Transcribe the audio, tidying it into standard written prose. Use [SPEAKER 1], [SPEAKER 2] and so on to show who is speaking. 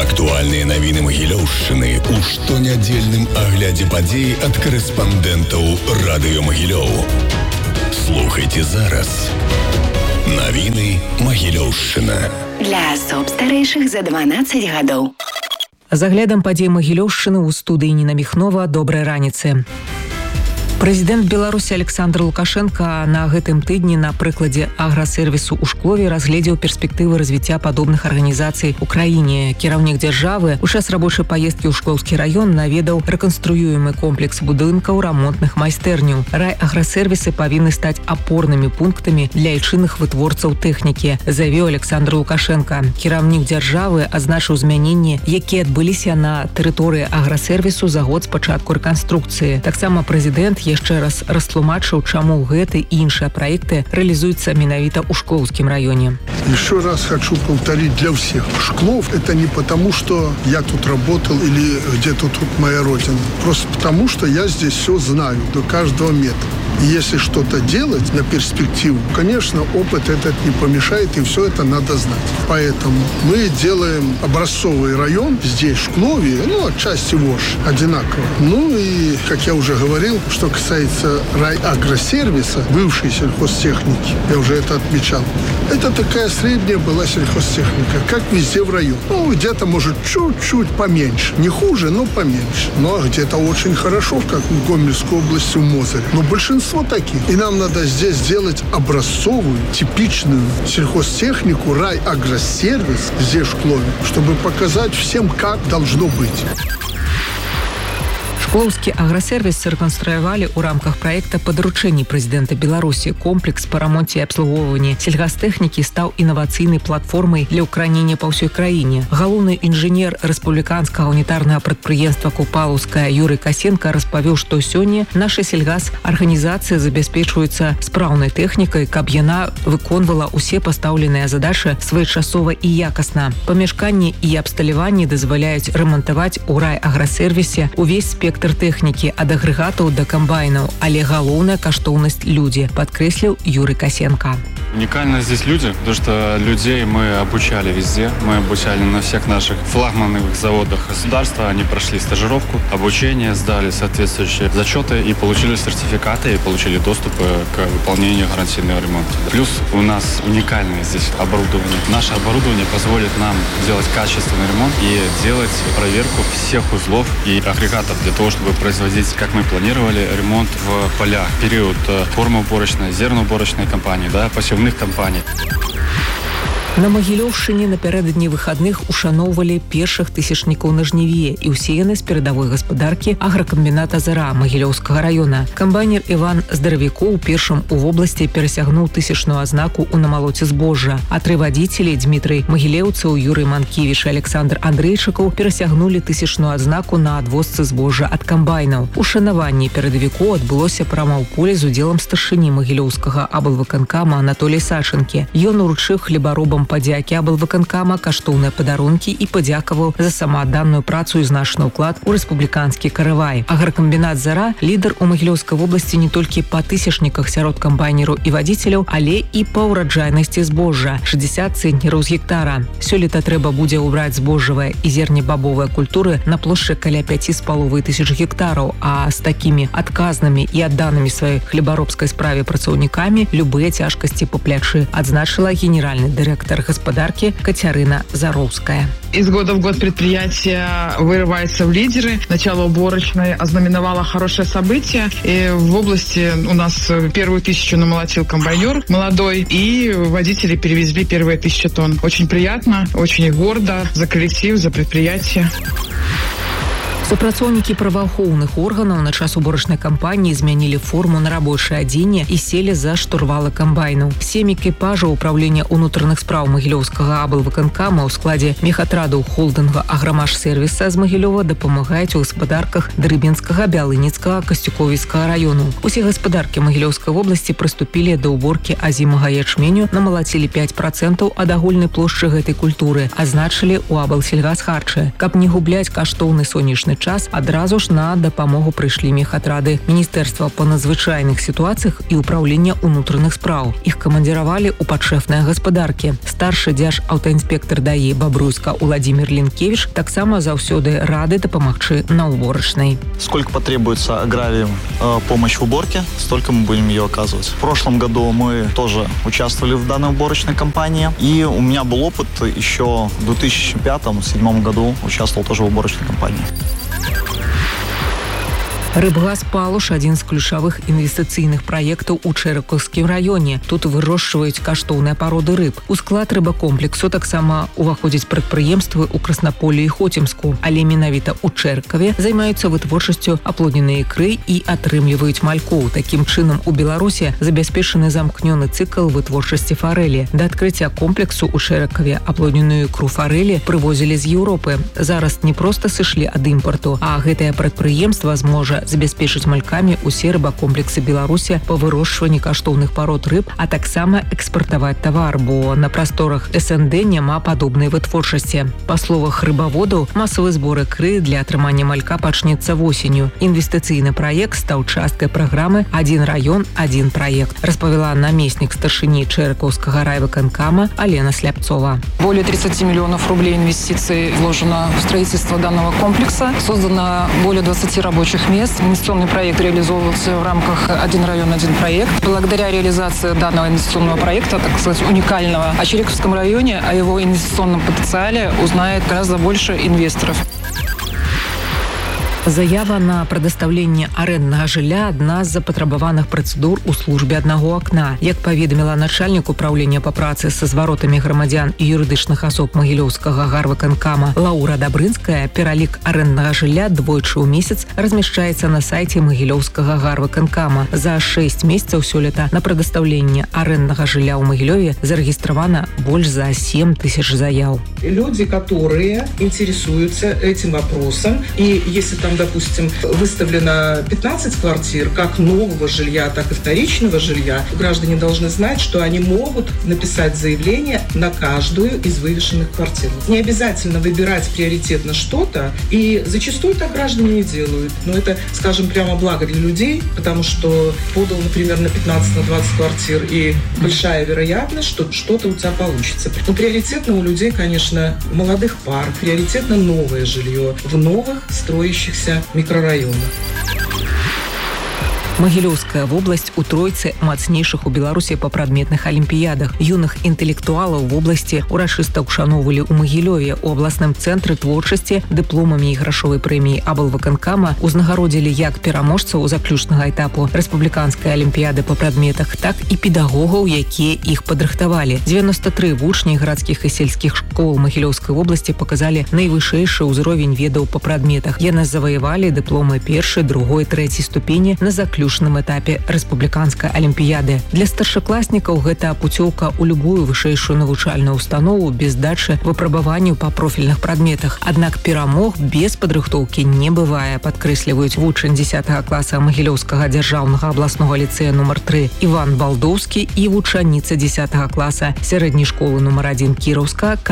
[SPEAKER 1] Актуальныя навіны Магілёўшчыны ў штонядзельным аглядзе падзей ад корэспандэнтаў Радыё Магілёў. Слухайте зараз. Навіны Магілёўшчына.
[SPEAKER 2] Для асоб старэйшых за 12 гадоў.
[SPEAKER 3] За аглядам падзей Магілёўшчыны ў студыі Ніна Міхнова. Добрай раніцы. Прэзідэнт Беларусі Александр Лукашенко на гэтым тыдні на прыкладзе аграсервісу ў Шклове разгледзеў перспектывы развіцця падобных арганізацый у краіне. Кіраўнік дзяржавы у час рабочай паездкі ў Шклоўскі раён наведаў рэканструюемы комплекс будынкаў рамонтных майстэрняў. Райаграсервісы павінны стаць апорнымі пунктамі для айчынных вытворцаў тэхнікі, заявіў Александр Лукашенко. Кіраўнік дзяржавы азначыў змяненні, якія адбыліся на тэрыторыі аграсервісу за год з пачатку рэканструкцыі. Таксама прэзідэнт яшчэ раз растлумачыў, чаму гэты і іншыя праекты реализуются менавіта ў Шклоўскім районе.
[SPEAKER 4] Еще раз хочу повторить для всех. Шклов — это не потому, что я тут работал или где-то тут моя родина. Просто потому, что я здесь все знаю до каждого метра. И если что-то делать на перспективу, конечно, опыт этот не помешает, и все это надо знать. Поэтому мы делаем образцовый район здесь, в Шклове, отчасти Вож, одинаково. И, как я уже говорил, что касается райагросервиса, бывшей сельхозтехники, я уже это отмечал, это такая средняя была сельхозтехника, как везде в районе. Где-то, может, чуть-чуть поменьше. Не хуже, но поменьше. А где-то очень хорошо, как в Гомельской области, в Мозыре. Но большинство таких. И нам надо здесь сделать образцовую, типичную сельхозтехнику, райагросервис здесь, в Шклове, чтобы показать всем, как должно быть.
[SPEAKER 3] Шклоўскі аграсервіс рэканструявалі ў рамках праекта па даручэнні прэзідэнта Беларусі. Комплекс па рамонце і абслугоўванні сельгастэхнікі стаў інавацыйнай платформай для ўкаранення па ўсёй краіне. Галоўны інжынер рэспубліканскага унітарнага прадпрыемства Купалаўская Юрый Касенко распавёў, што сёння наша сельгас-арганізацыя забяспечваецца спраўнай тэхнікай, каб яна выконвала ўсе пастаўленыя задачы своечасова і якасна. Памяшканні і абсталяванні дазваляюць рамантаваць у райаграсервісе увесь спектр тэхнікі ад агрэгатаў да камбайнаў, але галоўная каштоўнасць людзі, падкрэсліў Юрый Касенко.
[SPEAKER 5] Уникально здесь люди, потому что людей мы обучали везде. Мы обучали на всех наших флагмановых заводах государства. Они прошли стажировку, обучение, сдали соответствующие зачеты и получили сертификаты, и получили доступ к выполнению гарантийного ремонта. Плюс у нас уникальное здесь оборудование. Наше оборудование позволит нам делать качественный ремонт и делать проверку всех узлов и агрегатов для того, чтобы производить, как мы планировали, ремонт в полях. Период кормоуборочной, зерноуборочной кампании, посевной компаний.
[SPEAKER 3] На Магілёўшчыне напярэдадні выхадных ушаноўвалі першых тысячнікаў на жніве і ўсе яны з перадавой гаспадаркі агракамбіната «Зара» Магілёўскага района. Камбайнер Іван Здаравікоў першым у вобласці перасягнуў тысячную азнаку ў намалоце збожжа, а 3 вадзіцелі Дмітрый Магілеўцаў, Юрый Манкевіч і Александр Андрейчыкаў перасягнулі тысячную адзнаку на адвозцы збожжа ад камбайнаў. Ушанаванне перадавікоў адбылося прама ў полі з удзелам старшыні Магілёўскага аблвыканкама Анатолія Сачынкі. Ён уручыў хлебаробам падзякі аблвыканкама, каштоўныя падарункі і падзякаваў за самаадданую працу і значны ўклад у рэспубліканскі каравай. Агракамбінат «Зара» – лідар у Магілёўскай вобласці не толькі па тысячніках сярод камбайнераў і вадзіцеляў, але і па ўраджайнасці збожжа – 60 цэнтнераў з гектара. Сёлета трэба будзе ўбраць збожжавыя і зернебабовыя культуры на плошчы каля 5,5 тысяч гектараў, а з такімі адказнымі і адданымі сваёй хлебаробскай справе працаўнікамі любыя цяжкасці па плячы, адзначыла генеральны дырэктар господарки Катерина Заровская.
[SPEAKER 6] Из года в год предприятие вырывается в лидеры. Начало уборочной ознаменовало хорошее событие. И в области у нас первую 1000 намолотил комбайнер молодой, и водители перевезли первые 1000 тонн. Очень приятно, очень гордо за коллектив, за предприятие.
[SPEAKER 3] Супрацоўнікі праваахоўных органаў на час уборачнай кампаніі змянілі форму на рабочае адзенне і селі за штурвалы камбайнаў. 7 экіпажаў управлення ўнутраных спраў Магілёўскага аблвыканкама ў складзе мехатрадаў холдинга «Аграмаш-сервіса» з Магілёва дапамагаюць у гаспадарках Дрыбенскага, Бялыніцкага, Касцюковіцкага раёнаў. Усе гаспадаркі Магілёўскай вобласці прыступілі да ўборкі азімага ячменю, намалацілі 5% ад агульнай плошчы гэтай культуры, азначылі ў аблсельгасхарчы. Каб не губляць каштоўны сонечны час адразу ж на дапамогу прыйшлі мехатрады Міністэрства па надзвычайных сітуацыях і ўпраўлення ўнутраных спраў. Іх камандзіравалі ў падшэфныя гаспадаркі. Старшы дзяржаўтаінспектар ДАІ Бабруйска Уладзімір Лінкевіч таксама заўсёды рады дапамагчы на уборочной.
[SPEAKER 7] Сколько потребуется аграриям помощь в уборке, столько мы будем ее оказывать. В прошлом году мы тоже участвовали в данной уборочной кампании. И у меня был опыт еще в 2005-2007 году участвовал тоже в уборочной кампании.
[SPEAKER 3] Рыбгаз Палуш – адзін з ключавых інвестыцыйных праектаў у Чэракаўскім раёне. Тут вырошчваюць каштоўныя пароды рыб. У склад рыбакомплексу таксама уваходзяць прадпрыемствы ў Краснаполі і Хоцімску, але менавіта ў Чэркаве займаюцца вытворчасцю аплодненай ікры і атрымліваюць малькоў. Такім чынам у Беларусі забяспечаны замкнёны цыкл вытворчасці фарэлі. Да адкрыцця комплексу ў Чэракаве аплодненую ікру фарэлі прывозілі з Еўропы. Зараз не проста сышлі ад імпарту, а гэтае прадпрыемства зможа забяспечыць малькамі усе рыбакомплексы Беларусі па вырошчванні каштоўных парод рыб, а таксама экспартаваць тавар, бо на прасторах СНД няма падобнай вытворчасці. Па словах рыбаводаў, масавы збор ікры для атрымання малька пачнецца восенню. Інвестыцыйны праект стаў часткай праграмы «Адзін раён, адзін праект», распавяла намеснік старшыні Чэракаўскага райвыканкама Алена Сляпцова.
[SPEAKER 8] Более 30 миллионов рублей инвестиций вложено в строительство данного комплекса. Создано более 20 рабочих мест. Инвестиционный проект реализовывался в рамках «Один район, один проект». Благодаря реализации данного инвестиционного проекта, так сказать, уникального, о Чириковском районе, о его инвестиционном потенциале узнает гораздо больше инвесторов.
[SPEAKER 3] Заява на прадастаўленне арэнднага жылля – адна з запатрабаваных працэдур у службе аднаго акна. Як паведаміла начальнік управлення па працы са зваротамі грамадзян і юрыдычных асоб Магілёўскага гарвыканкама Лаура Дабрынская, пералік арэнднага жылля двойчы ў месяц размяшчаецца на сайце Магілёўскага гарвыканкама. За 6 месяцаў сёлета на прадастаўленне арэнднага жылля ў Магілёве зарэгістравана больш за 7 тысяч заяў.
[SPEAKER 9] Люди, которые интересуются этим вопросом, и если там, допустим, выставлено 15 квартир, как нового жилья, так и вторичного жилья, граждане должны знать, что они могут написать заявление на каждую из вывешенных квартир. Не обязательно выбирать приоритетно что-то, и зачастую так граждане не делают. Но это, скажем, прямо благо для людей, потому что подал, например, на 15-20 квартир, и большая вероятность, что что-то у тебя получится. Но приоритетно у людей, конечно, молодых пар, приоритетно новое жилье в новых строящихся микрорайонах.
[SPEAKER 3] Магілёўская вобласць у тройцы мацнейшых у Беларусі па прадметных алімпіядах. Юных інтэлектуалаў вобласці урачыста ўшаноўвалі ў Магілёве. У абласным цэнтры творчасці дыпломамі і грашовай прэміі аблвыканкама узнагародзілі як пераможцаў заключнага этапу рэспубліканскай алімпіяды па прадметах, так і педагогаў, якія іх падрыхтавалі. 93 вучні гарадскіх і сельскіх школ Магілёўскай вобласці паказалі найвышэйшы ўзровень ведаў па прадметах. Яны заваявалі дыпломы першай, другой, трэцяй ступені на заключным этапе рэспубліканскай алімпіяды. Для старшакласнікаў гэта пуцёўка ў любую вышэйшую навучальную установу без дачы выпрабаванняў па профільных прадметах. Аднак перамог без падрыхтоўкі не бывае, падкрэсліваюць вучань 10 класа Магілёўскага дзяржаўнага абласнога ліцэя нумар 3 Іван Балдоўскі і вучаніца 10 класа сярэдняй школы нумар 1 Кіраўска